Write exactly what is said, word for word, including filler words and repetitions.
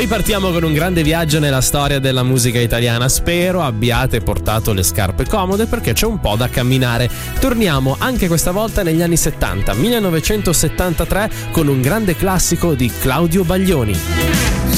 Ripartiamo con un grande viaggio nella storia della musica italiana. Spero abbiate portato le scarpe comode perché c'è un po' da camminare. Torniamo anche questa volta negli anni settanta, millenovecentosettantatré, con un grande classico di Claudio Baglioni.